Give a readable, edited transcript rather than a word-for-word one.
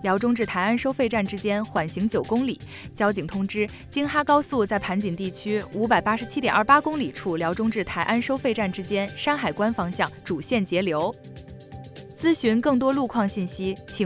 辽中至台安收费站之间缓行9公里。交警通知，京哈高速在盘锦地区587.28公里处辽中至台安收费站之间山海关方向主线截流。咨询更多路况信息，请